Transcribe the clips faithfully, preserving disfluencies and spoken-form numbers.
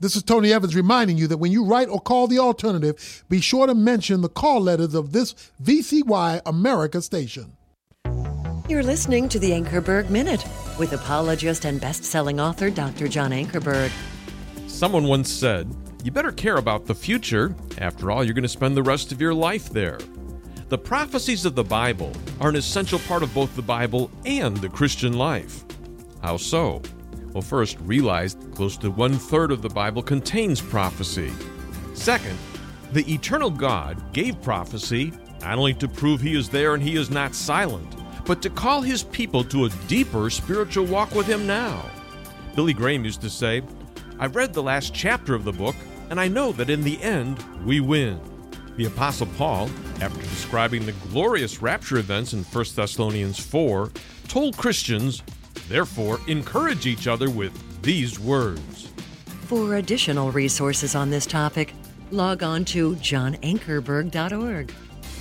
This is Tony Evans reminding you that when you write or call the alternative, be sure to mention the call letters of this V C Y America station. You're listening to the Ankerberg Minute with apologist and best-selling author Doctor John Ankerberg. Someone once said, you better care about the future. After all, you're going to spend the rest of your life there. The prophecies of the Bible are an essential part of both the Bible and the Christian life. How so? Well, first, realize close to one-third of the Bible contains prophecy. Second, the eternal God gave prophecy not only to prove He is there and He is not silent, but to call His people to a deeper spiritual walk with Him now. Billy Graham used to say, I've read the last chapter of the book, and I know that in the end, we win. The Apostle Paul, after describing the glorious rapture events in First Thessalonians four, told Christians, therefore, encourage each other with these words. For additional resources on this topic, log on to john ankerberg dot org.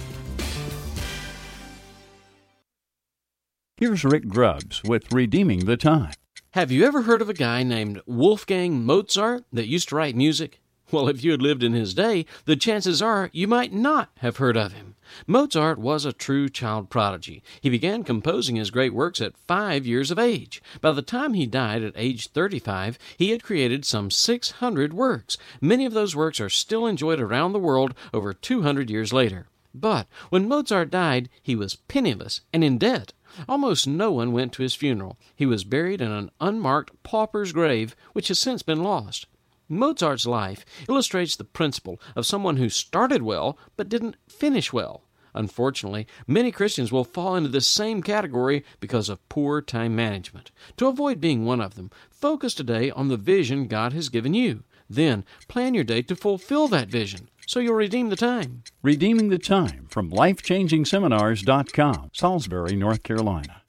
Here's Rick Grubbs with Redeeming the Time. Have you ever heard of a guy named Wolfgang Mozart that used to write music? Well, if you had lived in his day, the chances are you might not have heard of him. Mozart was a true child prodigy. He began composing his great works at five years of age. By the time he died at age thirty-five, he had created some six hundred works. Many of those works are still enjoyed around the world over two hundred years later. But when Mozart died, he was penniless and in debt. Almost no one went to his funeral. He was buried in an unmarked pauper's grave, which has since been lost. Mozart's life illustrates the principle of someone who started well but didn't finish well. Unfortunately, many Christians will fall into this same category because of poor time management. To avoid being one of them, focus today on the vision God has given you. Then, plan your day to fulfill that vision, so you'll redeem the time. Redeeming the Time from life changing seminars dot com, Salisbury, North Carolina.